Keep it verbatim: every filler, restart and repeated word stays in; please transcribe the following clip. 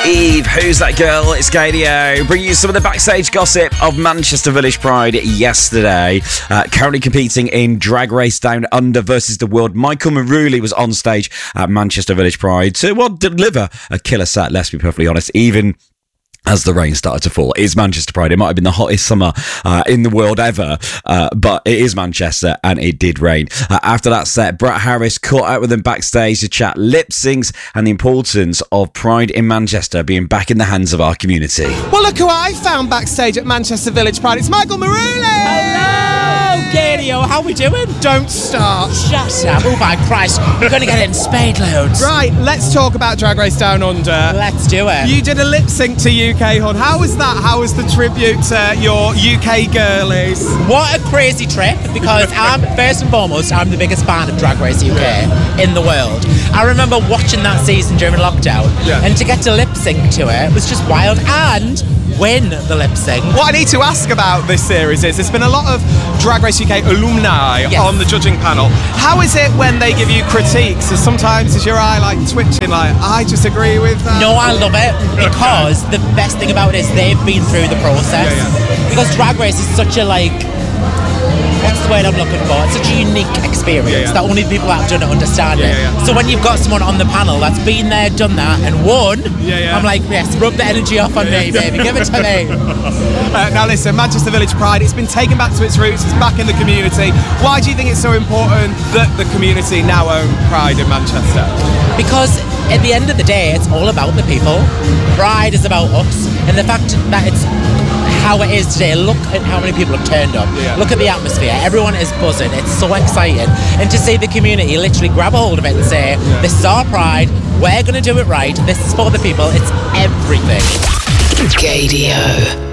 Eve, who's that girl? It's Gadio. Bringing you some of the backstage gossip of Manchester Village Pride yesterday. Uh, currently competing in Drag Race Down Under versus the World, Michael Maruli was on stage at Manchester Village Pride to, well, deliver a killer set, let's be perfectly honest, even as the rain started to fall. It is Manchester Pride. It might have been the hottest summer uh, in the world ever, uh, but it is Manchester and it did rain. Uh, after that set, Brett Harris caught out with them backstage to chat lip syncs and the importance of Pride in Manchester being back in the hands of our community. Well, look who I found backstage at Manchester Village Pride. It's Michael Maruli! Hello, Gadio. How we doing? Don't start. Shut up. Oh my Christ. You're going to get it in spade loads. Right, let's talk about Drag Race Down Under. Let's do it. You did a lip sync to U K Hun. How was that? How was the tribute to your U K girlies? What a crazy trip, because I'm, first and foremost, I'm the biggest fan of Drag Race U K yeah. in the world. I remember watching that season during lockdown, yeah. and to get to lip sync to it was just wild, and win the lip sync. What I need to ask about this series is there's been a lot of Drag Race U K alumni yes. on the judging panel. How is it when they give you critiques? So sometimes is your eye like twitching, like, I just agree with that? No, I love it, because the best thing about it is they've been through the process. Yeah, yeah. Because Drag Race is such a, like, what's the word I'm looking for? It's such a unique experience yeah, yeah. that only people that have done it understand yeah, it. Yeah, yeah. So when you've got someone on the panel that's been there, done that, and won, yeah, yeah. I'm like, yes, rub the energy off on yeah, me, yeah. baby. Give it to me. Uh, now listen, Manchester Village Pride, it's been taken back to its roots, it's back in the community. Why do you think it's so important that the community now own Pride in Manchester? Because at the end of the day, it's all about the people. Pride is about us, and the fact that it's how it is today. Look at how many people have turned up. Yeah. Look at the atmosphere. Everyone is buzzing. It's so exciting. And to see the community literally grab a hold of it and say, yeah. this is our Pride, we're going to do it right, this is for the people, it's everything. Gadio.